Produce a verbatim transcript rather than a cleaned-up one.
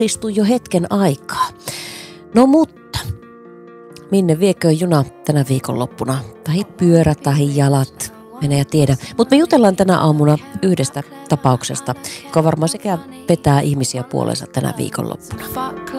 istuu jo hetken aikaa. No mutta, minne viekö juna tänä viikonloppuna? Tai pyörä tai jalat, mene ja tiedä. Mutta me jutellaan tänä aamuna yhdestä tapauksesta, joka varmaan sekä vetää ihmisiä puolensa tänä viikonloppuna.